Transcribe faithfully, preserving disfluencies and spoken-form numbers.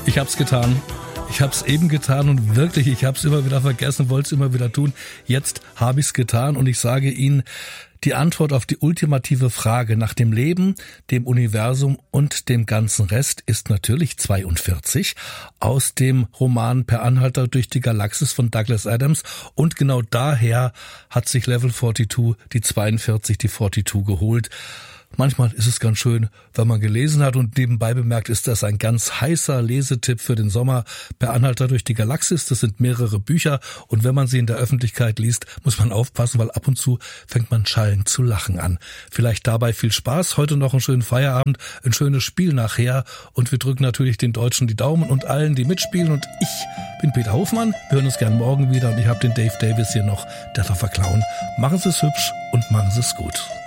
Ich hab's getan. Ich hab's eben getan und wirklich, ich hab's immer wieder vergessen, wollte es immer wieder tun. Jetzt habe ich's getan und ich sage Ihnen, die Antwort auf die ultimative Frage nach dem Leben, dem Universum und dem ganzen Rest ist natürlich zweiundvierzig aus dem Roman Per Anhalter durch die Galaxis von Douglas Adams. Und genau daher hat sich Level zweiundvierzig, die zweiundvierzig, die zweiundvierzig geholt. Manchmal ist es ganz schön, wenn man gelesen hat und nebenbei bemerkt, ist das ein ganz heißer Lesetipp für den Sommer. Per Anhalter durch die Galaxis, das sind mehrere Bücher und wenn man sie in der Öffentlichkeit liest, muss man aufpassen, weil ab und zu fängt man schallend zu lachen an. Vielleicht dabei viel Spaß, heute noch einen schönen Feierabend, ein schönes Spiel nachher und wir drücken natürlich den Deutschen die Daumen und allen, die mitspielen und ich bin Peter Hofmann, wir hören uns gern morgen wieder und ich habe den Dave Davis hier noch, der darf verklauen. Machen Sie es hübsch und machen Sie es gut.